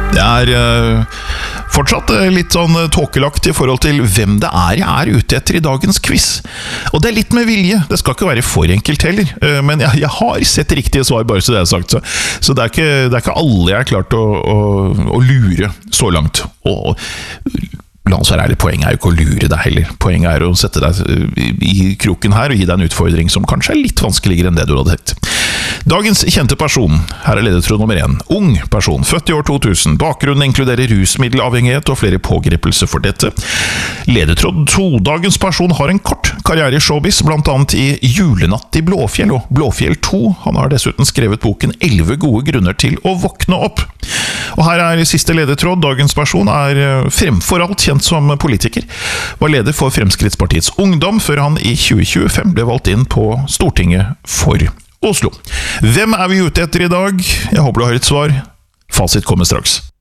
Det fortsatt litt sånn tåkelagt I forhold til hvem det jeg ute etter I dagens quiz. Og det litt med vilje, det skal ikke være for enkelt heller. Men jeg har sett riktige svar, bare så det sagt. Så det er ikke alle jeg har klart å lure så langt. Og la oss være ærlig, poenget jo ikke å lure deg heller. Poenget å sette deg I kroken her og gi deg en utfordring som kanskje litt vanskeligere enn det du hadde tenkt. Dagens kjente person, her ledetråd nummer 1. Ung person, født I år 2000. Bakgrunnen inkluderer rusmiddelavhengighet og flere pågripelser for dette. Ledetråd 2. Dagens person har en kort karriere I showbiz, blant annet I Julenatt I Blåfjell og Blåfjell 2. Han har dessuten skrevet boken 11 gode grunner til å våkne opp. Og her siste ledetråd. Dagens person fremfor alt kjent som politiker. Var leder for Fremskrittspartiets Ungdom, før han I 2025 ble valgt inn på Stortinget for Oslo. Hvem vi ute etter I dag? Jeg håper du har et svar. Fasit kommer straks.